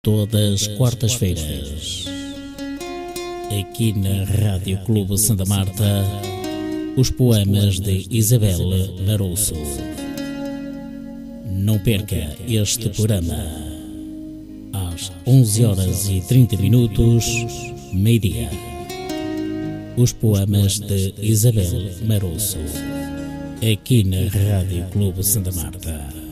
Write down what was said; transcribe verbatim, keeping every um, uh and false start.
todas quartas-feiras, aqui na Rádio Clube Santa Marta, os poemas de Isabel Larouço. Não perca este programa, às onze horas e trinta minutos, meio-dia. Os poemas de Isabel Larouço, aqui na Rádio Clube Santa Marta.